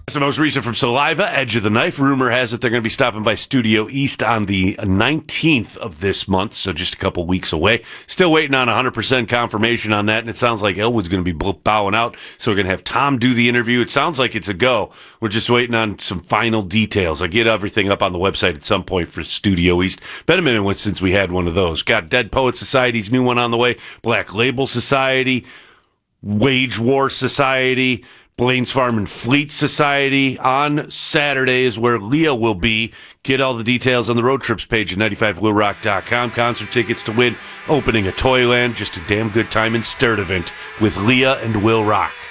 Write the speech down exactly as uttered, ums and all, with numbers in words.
The most recent from Saliva, Edge of the Knife. Rumor has it they're going to be stopping by Studio East on the nineteenth of this month, so just a couple weeks away. Still waiting on one hundred percent confirmation on that, and it sounds like Elwood's going to be bowing out, so we're going to have Tom do the interview. It sounds like it's a go. We're just waiting on some final details. I'll get everything up on the website at some point for Studio East. Been a minute since we had one of those. Got Dead Poet Society's new one on the way, Black Label Society, Wage War Society, Blaine's Farm and Fleet Society. On Saturday is where Leah will be. Get all the details on the road trips page at ninety-five will rock dot com. Concert tickets to win. Opening a Toyland. Just a damn good time in Sturtevant with Leah and Will Rock.